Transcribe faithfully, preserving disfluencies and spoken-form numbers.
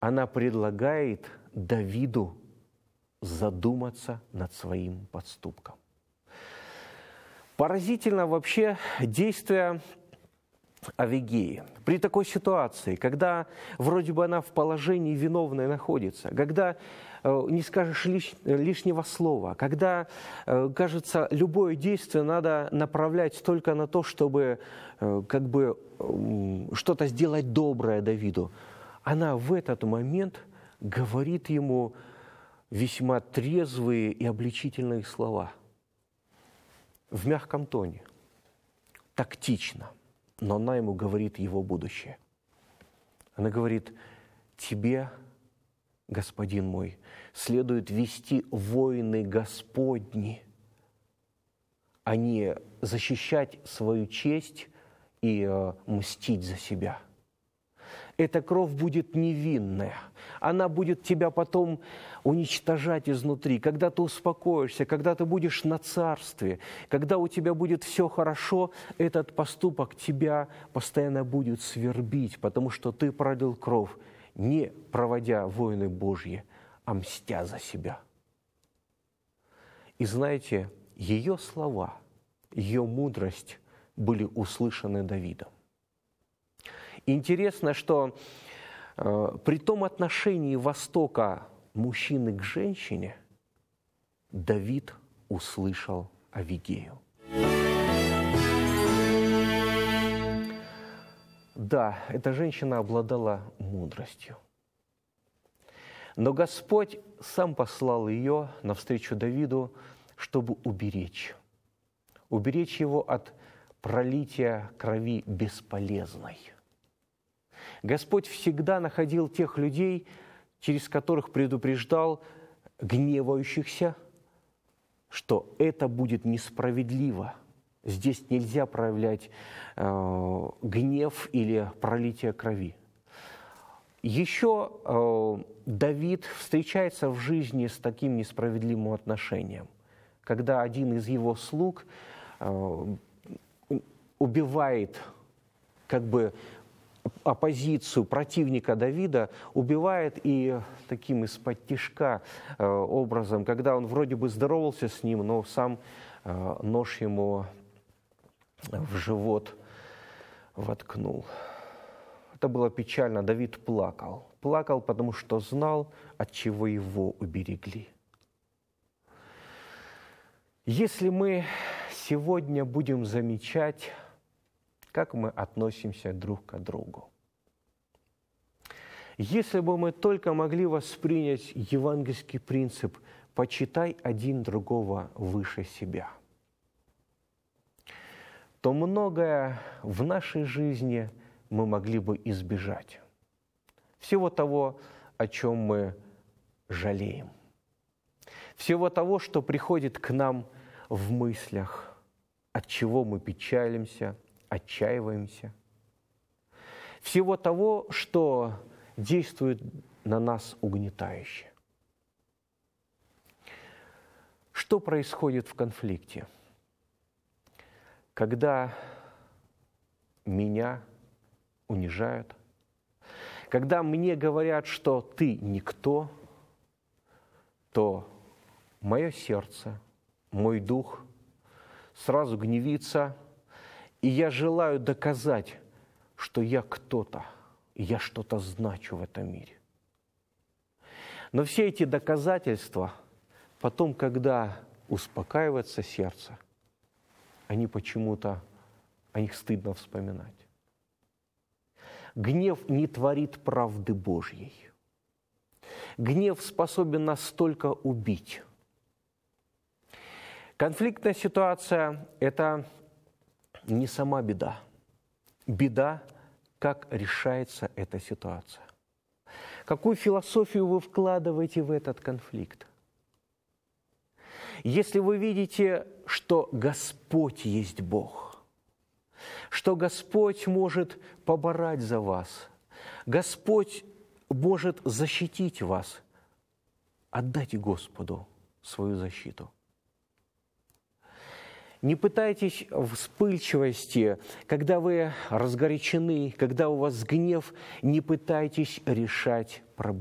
она предлагает Давиду задуматься над своим поступком. Поразительно вообще действие Авигеи. При такой ситуации, когда вроде бы она в положении виновной находится, когда э, не скажешь лиш, лишнего слова, когда, э, кажется, любое действие надо направлять только на то, чтобы э, как бы э, что-то сделать доброе Давиду, она в этот момент говорит ему весьма трезвые и обличительные слова в мягком тоне, тактично. Но она ему говорит его будущее. Она говорит: тебе, господин мой, следует вести войны Господни, а не защищать свою честь и э, мстить за себя. Эта кровь будет невинная. Она будет тебя потом уничтожать изнутри. Когда ты успокоишься, когда ты будешь на царстве, когда у тебя будет все хорошо, этот поступок тебя постоянно будет свербить, потому что ты пролил кровь, не проводя войны Божьи, а мстя за себя. И знаете, ее слова, ее мудрость были услышаны Давидом. Интересно, что э, при том отношении Востока мужчины к женщине Давид услышал Авигею. Да, эта женщина обладала мудростью. Но Господь сам послал ее навстречу Давиду, чтобы уберечь. Уберечь его от пролития крови бесполезной. Господь всегда находил тех людей, через которых предупреждал гневающихся, что это будет несправедливо. Здесь нельзя проявлять э, гнев или пролитие крови. Еще э, Давид встречается в жизни с таким несправедливым отношением, когда один из его слуг э, убивает как бы оппозицию противника Давида, убивает и таким из-под тишка э, образом, когда он вроде бы здоровался с ним, но сам э, нож ему в живот воткнул. Это было печально. Давид плакал. Плакал, потому что знал, от чего его уберегли. Если мы сегодня будем замечать, как мы относимся друг к другу, если бы мы только могли воспринять евангельский принцип «почитай один другого выше себя», то многое в нашей жизни мы могли бы избежать. Всего того, о чем мы жалеем. Всего того, что приходит к нам в мыслях, от чего мы печалимся, отчаиваемся. Всего того, что действует на нас угнетающе. Что происходит в конфликте? Когда меня унижают, когда мне говорят, что ты никто, то мое сердце, мой дух сразу гневится, и я желаю доказать, что я кто-то, я что-то значу в этом мире. Но все эти доказательства, потом, когда успокаивается сердце, они почему-то, о них стыдно вспоминать. Гнев не творит правды Божьей. Гнев способен нас только убить. Конфликтная ситуация – это не сама беда. Беда, как решается эта ситуация. Какую философию вы вкладываете в этот конфликт? Если вы видите, что Господь есть Бог, что Господь может побороть за вас, Господь может защитить вас, отдайте Господу свою защиту. Не пытайтесь в вспыльчивости, когда вы разгорячены, когда у вас гнев, не пытайтесь решать проблемы.